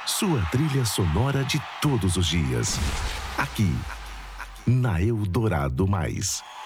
sua trilha sonora de todos os dias. Aqui, na Eldorado Mais.